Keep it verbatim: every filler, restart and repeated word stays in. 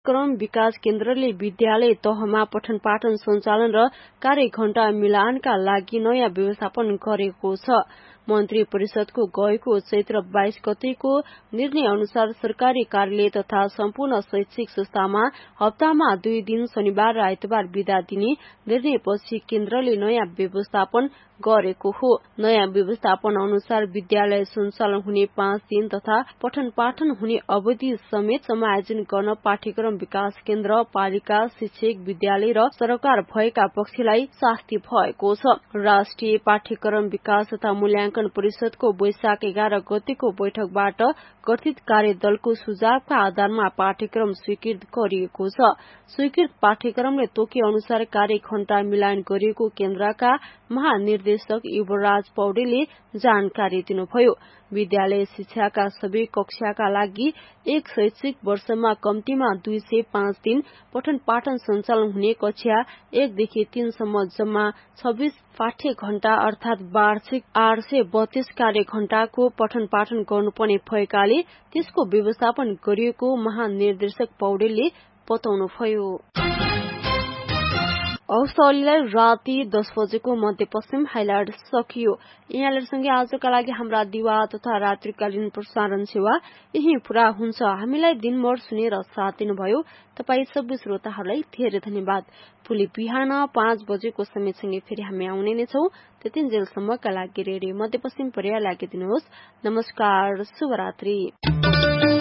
क्रम विकास केन्द्रले विद्यालय तहमा पठन पाठन सञ्चालन र कार्यघण्टा मिलानका लागि नयाँ व्यवस्थापन गरेको छ। मन्त्री परिषदको गएको चैत्र बाइस गतेको निर्णय अनुसार सरकारी कार्यालय तथा सम्पूर्ण शैक्षिक संस्थामा हप्तामा दुई दिन शनिबार र आइतबार बिदा दिने निर्णयपछि केन्द्रले नयाँ व्यवस्थापन गरेको हो। नयाँ व्यवस्थापन अनुसार विद्यालय सञ्चालन हुने पाँच दिन तथा पठन पाठन हुने अवधि समेत समायोजन गर्न पाठ्यक्रम विकास केन्द्र, पालिका, शिक्षक, विद्यालय र सरकार भएका पक्षलाई शास्ति भएको छ। राष्ट्रिय पाठ्यक्रम विकास तथा मूल्याङ्कन परिषदको वैशाख एघार गतेको बैठकबाट गठित कार्यदलको सुझावका आधारमा पाठ्यक्रम स्वीकृत गरिएको छ। स्वीकृत पाठ्यक्रमले तोके अनुसार कार्यघण्टा मिलान गरिएको केन्द्रका महानिर्देशक युवराज पौडेलले जानकारी दिनुभयो। विद्यालय शिक्षाका सबै कक्षाका लागि एक शैक्षिक वर्षमा कम्तीमा दुई सय पाँच दिन पठन पाठन सञ्चालन हुने कक्षा एकदेखि तीनसम्म जम्मा छब्बीस पाठ्य घण्टा अर्थात वार्षिक आठ सय बत्तीस कार्य घण्टाको पठन पाठन गर्नुपर्ने भएकाले त्यसको व्यवस्थापन गरिएको महानिर्देशक पौडेलले बताउनुभयो। औषधिलाई राति दस बजेको मध्यपश्चिम हाइलाइट सकियो। यहाँहरूसँगै आजका लागि हाम्रा दिवा तथा रात्रिकालीन प्रसारण सेवा यही पूरा हुन्छ। हामीलाई दिनभर सुनेर साथ दिनुभयो तपाईँ सबै श्रोताहरूलाई धेरै धन्यवाद। भोलि बिहान पाँच बजेको समयसँगै फेरि हामी आउने नै छौँ। त्यतिन्जेलसम्मका लागि रेडियो मध्यपश्चिम पर्याय लागि दिनुहोस्। नमस्कार, शुभरात्रि।